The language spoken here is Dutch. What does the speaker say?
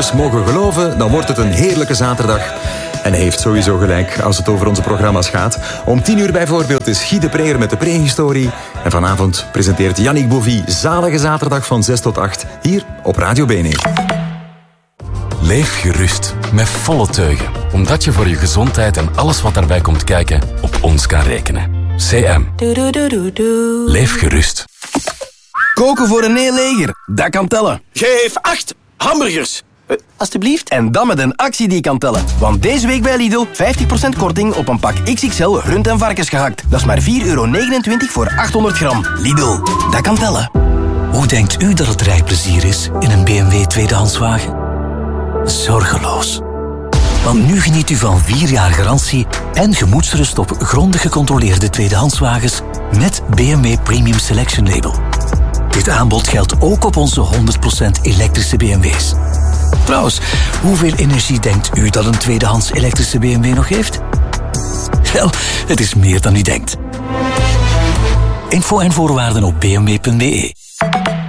ouders mogen geloven, dan wordt het een heerlijke zaterdag. En hij heeft sowieso gelijk als het over onze programma's gaat. Om 10 uur bijvoorbeeld is Guy de Preer met de prehistorie. En vanavond presenteert Yannick Bouvy Zalige Zaterdag van 6 tot 8 hier op Radio BNE. Leef gerust, met volle teugen. Omdat je voor je gezondheid en alles wat daarbij komt kijken op ons kan rekenen. CM. Leef gerust. Koken voor een heel leger, dat kan tellen. Geef 8 hamburgers. Alsjeblieft. En dan met een actie die kan tellen. Want deze week bij Lidl 50% korting op een pak XXL rund- en varkensgehakt. Dat is maar €4,29 voor 800 gram. Lidl, dat kan tellen. Hoe denkt u dat het rijplezier is in een BMW tweedehandswagen? Zorgeloos. Want nu geniet u van 4 jaar garantie en gemoedsrust op grondig gecontroleerde tweedehandswagens met BMW Premium Selection Label. Dit aanbod geldt ook op onze 100% elektrische BMW's. Trouwens, hoeveel energie denkt u dat een tweedehands elektrische BMW nog heeft? Wel, het is meer dan u denkt. Info en voorwaarden op bmw.be.